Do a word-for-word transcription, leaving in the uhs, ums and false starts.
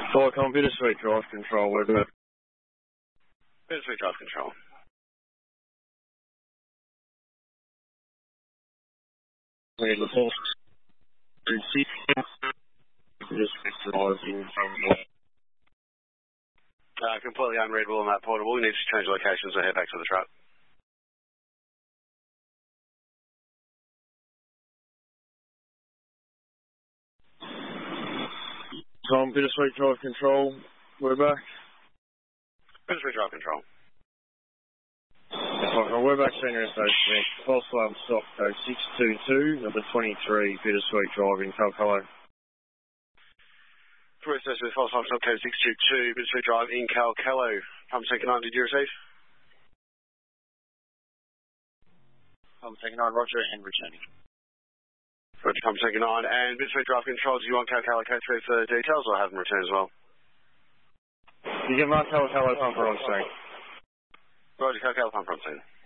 Vicon, Bittersweet Drive Control, we're back. Bittersweet Drive Control. We need the full six. Bittersweet Drive in front. Uh, completely unreadable on that portable. We need to change locations or head back to the truck. Tom, Bittersweet Drive Control, we're back. Bittersweet Drive Control. Vicon, we're back Senior S O Smith. False alarm stock code six two two, number twenty-three, Bittersweet Drive in Calcolo. Police Smith, false alarm stock code six two two, Bittersweet Drive in Calcolo. Pump second nine, did you receive? Pump second nine, Roger, and returning. Roger, Pump second nine, and Bittersweet Drive Control, do you want Calcolo code three for details or have them return as well? You get my Calcolo pumper on scene. Roger, Calcolo pumper on scene.